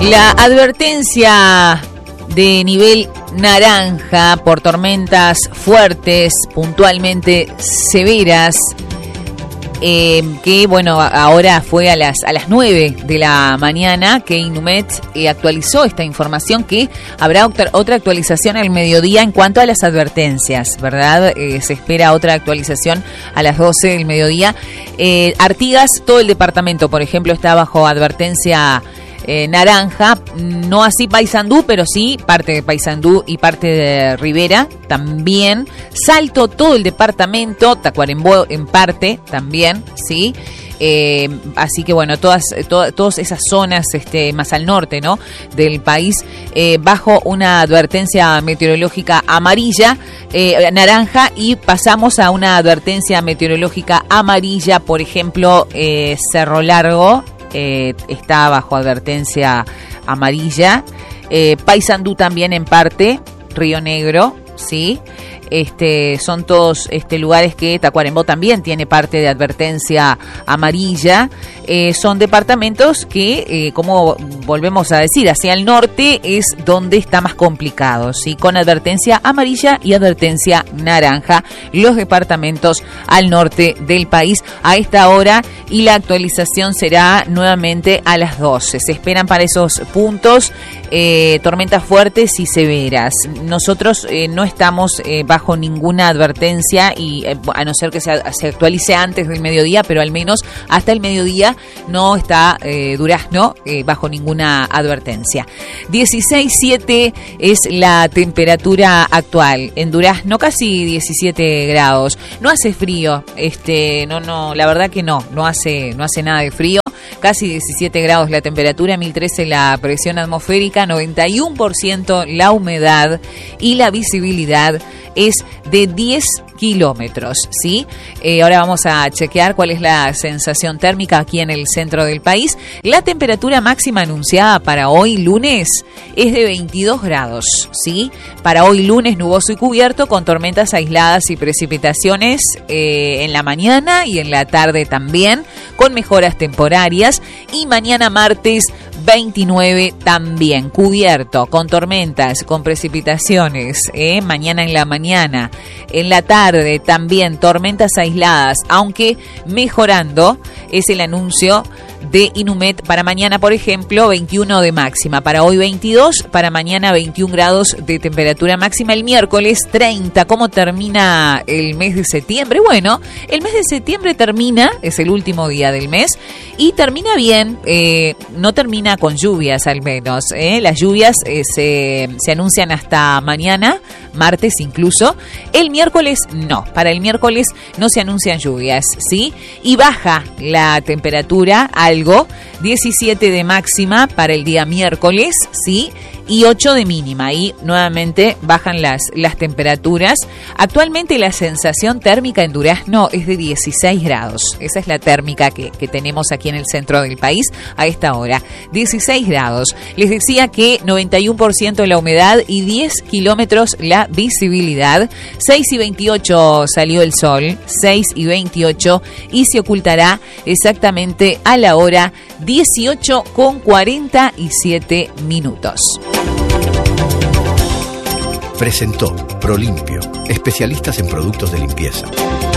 La advertencia de nivel naranja por tormentas fuertes, puntualmente severas, que bueno, ahora fue a las 9 de la mañana que Inumet actualizó esta información, que habrá otra actualización al mediodía en cuanto a las advertencias, ¿verdad? Se espera otra actualización a las 12 del mediodía. Artigas, todo el departamento, por ejemplo, está bajo advertencia naranja, no así Paysandú, pero sí parte de Paysandú y parte de Rivera también. Salto, todo el departamento, Tacuarembó en parte también, sí. Así que bueno, todas esas zonas más al norte, ¿no?, del país, bajo una advertencia meteorológica amarilla, naranja, y pasamos a una advertencia meteorológica amarilla. Por ejemplo, Cerro Largo está bajo advertencia amarilla, Paysandú también en parte, Río Negro, sí. Son todos lugares que Tacuarembó también tiene parte de advertencia amarilla. Son departamentos que, como volvemos a decir, hacia el norte es donde está más complicado, ¿sí? Con advertencia amarilla y advertencia naranja, los departamentos al norte del país a esta hora, y la actualización será nuevamente a las 12. Se esperan para esos puntos tormentas fuertes y severas. Nosotros no estamos bajo ninguna advertencia, y a no ser que se actualice antes del mediodía, pero al menos hasta el mediodía no está Durazno bajo ninguna advertencia. 16,7 es la temperatura actual en Durazno, casi 17 grados. No hace frío, no, la verdad que no hace nada de frío. Casi 17 grados la temperatura, 1013 la presión atmosférica, 91% la humedad, y la visibilidad es de 10 kilómetros, ¿sí? Ahora vamos a chequear cuál es la sensación térmica aquí en el centro del país. La temperatura máxima anunciada para hoy lunes es de 22 grados, ¿sí? Para hoy lunes, nuboso y cubierto, con tormentas aisladas y precipitaciones en la mañana y en la tarde también, con mejoras temporarias. Y mañana martes 29 también cubierto, con tormentas, con precipitaciones, mañana en la mañana, en la tarde también tormentas aisladas, aunque mejorando. Es el anuncio de Inumet para mañana, por ejemplo, 21 de máxima, para hoy 22, para mañana 21 grados de temperatura máxima. El miércoles 30. ¿Cómo termina el mes de septiembre? Bueno, el mes de septiembre termina, es el último día del mes, y termina bien, no termina con lluvias al menos, las lluvias se anuncian hasta mañana, martes incluso. El miércoles no, para el miércoles no se anuncian lluvias, ¿sí? Y baja la temperatura algo, 17 de máxima para el día miércoles, ¿sí? Y 8 de mínima, y nuevamente bajan las temperaturas. Actualmente la sensación térmica en Durazno es de 16 grados. Esa es la térmica que tenemos aquí en el centro del país a esta hora. 16 grados. Les decía que 91% la humedad y 10 kilómetros la visibilidad. 6:28 salió el sol, 6:28, y se ocultará exactamente a la hora 18:47 minutos. Presentó Prolimpio, especialistas en productos de limpieza.